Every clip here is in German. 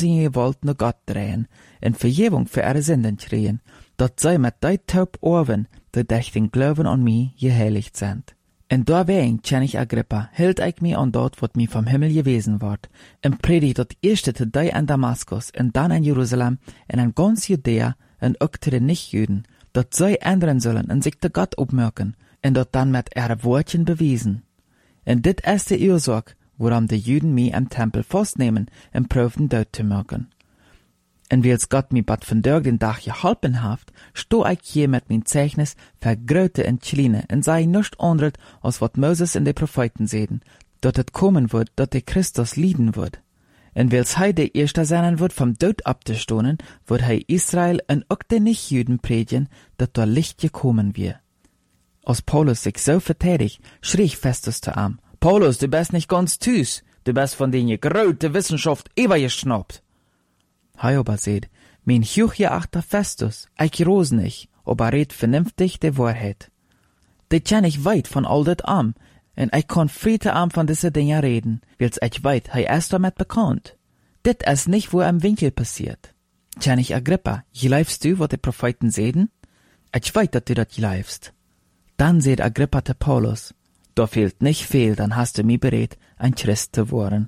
zijn gewalt naar God drehen en vergeving voor ihre Sünden kriegen, dat zij met die taub Ohren, die durch den Glauben an mich geheiligt sind. En daarwegen, König Agrippa, hield ik mij aan dat wat mij vom Himmel gewesen wordt, en predigt dat eerste te die in Damaskus, en dan in Jeruzalem, en in ganz Judäa, en ook te de Nicht-Juden, dat zij ändern zullen en zich te God opmerken, en dat dan met ihre woordjen bewijzen. En dit is de oorzaak, waarom de Juden mij im Tempel vastnemen en proeven dood te maken. En wils Gott mij bad vandaag den dag geholpen heeft, sto ik hier met mijn zeichnis vergrote en kleine en zei nichts anderes als wat Moses en de Propheten zeiden, dat het komen wordt dat de Christus lieden wordt. En wils hij de eerste zijn wordt vom dood ab te stonen, wordt hij Israël en ook de Nicht-Juden predigen, dat door licht gekomen weer. Als Paulus sich so verteidigt, schrie Festus zu ihm: Paulus, du bist nicht ganz tüß, du bist von den gegrölte Wissenschaft übergeschnappt. Hij aber seht, mein hochgeachter Festus, ich ros nicht, aber red vernünftig de Wahrheit. Dit ken ich weit von all dit am, en ich kann friede am von diese Dinge reden, wils ich weit, hij ist damit bekannt. Dit ist nicht, wo im Winkel passiert. König Agrippa, geleifst du, wat de Propheten sehen? Ich weit, dat du dat geleifst. Dann seht Agrippa te Paulus: Da fehlt nicht viel, dann hast du mich bereit, ein Christ zu werden.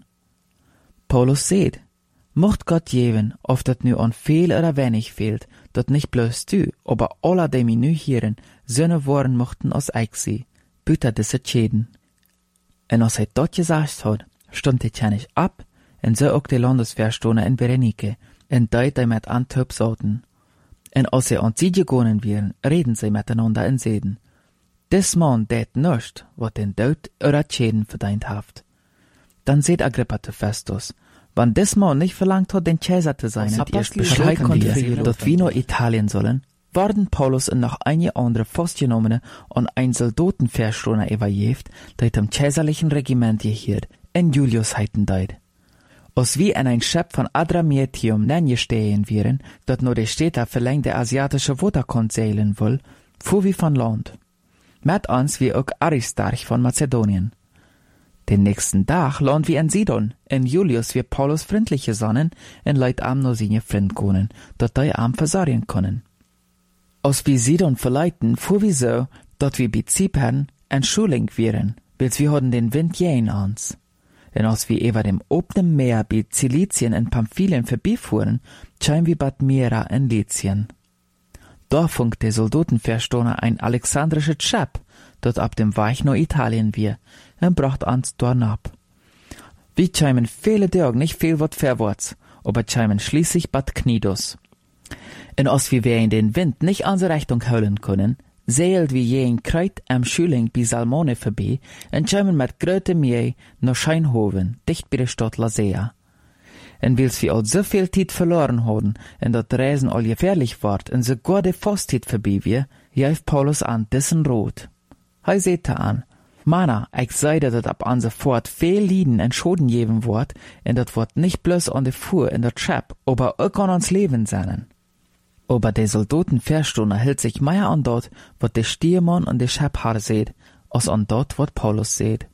Paulus seht: Mocht Gott geben, of dat nu an viel oder wenig fehlt, dat nicht bloß du, aber alle, die mich nu hören, Söhne worden mochten als ich sie, büter diese Schäden. En als hij dat gesagt hat, stond de König ab, en so ook de Landeswehrstoner in Berenike, en die met Antwerp sollten. En als sie an sie gegangen wären, reden sie miteinander in Säden. Des Mann deed nichts, wat den Tod oder Schäden verdient haft. Dann seht Agrippa te Festus: Wann des Mann nicht verlangt hat, den Kaiser zu sein, und erst Bescheid konnte, dass wir nach Italien sollen, waren Paulus und noch einige andere Festgenommene an ein Soldatenverstoner übergeben, die dem kaiserlichen Regiment gehielt, in Julius heiten deit. Als wir in ein Schiff von Adramyttium gestehen wären, dat nur die Städte verlängte asiatische Waterkant seilen will, fuhr wir von Land. Mit uns wie auch Aristarch von Mazedonien. Den nächsten Tag land wir in Sidon, in Julius wir Paulus freundliche Sonnen, en leit am nur seine Freund können, dat die am versorgen können. Als wir Sidon verleiten, fuhr wir so, dat wir bei Zypern en Schuling wären, bis wir hatten den Wind jähen uns. En als wir über dem openen Meer bei Zilizien en Pamphylien vorbeifuhren, scheinen wir bad Mira in Lycien. Da funkt der Soldatenverstoner ein alexandrisches Schiff, dat ab dem Weich nach Italien wir, en bracht uns dorn ab. Wir scheimen viele Tage nicht viel wat vorwärts, aber scheimen schließlich bad Knidos. En als wir in den Wind nicht unsere Richtung holen können, seilt wir je in Kreut am Schüling bei Salmone vorbei en scheimen mit gröte Meer nach Scheinhoven, dicht bei der Stadt Lasea. En wils wir al so viel Zeit verloren haben, en dat Reisen al gefährlich ward, en sogar de Fastzeit vorbei wir, jäft Paulus an dessen Rot. Hij sehte an: Mana, ich seide dat ab an sofort viel Lieden en Schoden geben wort, en dat wort nicht bloß an de Fuhr in dat Schap, aber auch an uns Leben seinen. Aber de Soldatenverstoner hielt sich mehr an dort, wat de Stiermann und de Schaphaar seht, als an dort, wat Paulus seht.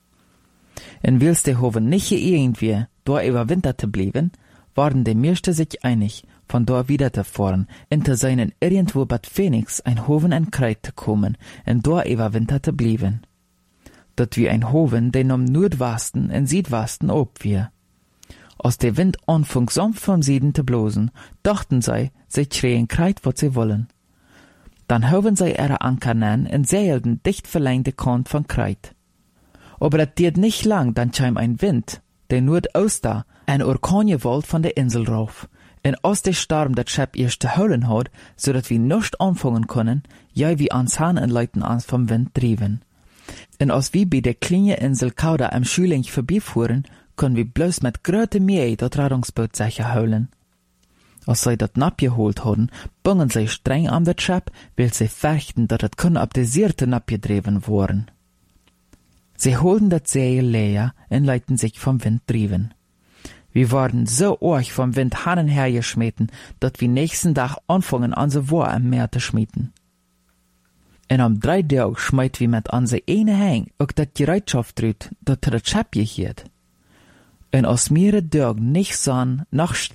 En wils de Hoven nicht irgendwie da überwinterte blieben, waren de meiste sich einig, von da wieder zu fahren, in te seinen irgendwo bad Phoenix ein Hoven en Kreit zu kommen, en da überwinterte blieben. Dat wie ein Hoven, den am Nordwesten en Südwesten ob wir. Als der Wind anfing sanft vom Süden zu blosen, dachten sie schreien Kreit, wat sie wollen. Dann hoven sie ihre Anker nen en seilten dicht verlängte Kant von Kreit. Aber das diert nicht lang, dann kam ein Wind, der Nordoster, ein Orkangewalt von der Insel rauf. En als der Sturm das Schiff erst zu holen hat, so dass wir nicht anfangen können, ja wie ans Hahn und Leuten ans vom Wind trieben. En als wir bei der kleinen Insel Kauda am Schüling vorbeifuhren, können wir bloß mit gröte Meer das Rettungsboot sicher holen. Als sie das abgeholt haben, bungen sie streng an das Schiff, weil sie fürchten, dass das können ab der Seite abgedreven worden. Sie holten das Seil leer und leiten sich vom Wind trieben. Wir waren so arg vom Wind hin und her geschmeten, dass wir nächsten Tag anfangen an so War am Meer zu schmieden. Und am 3 Tagen schmeit wir mit an se eine Hang auch dat Gereitschaft drüt, dat das Schiff gehiert. Und als mehrere Tage nicht sahen, noch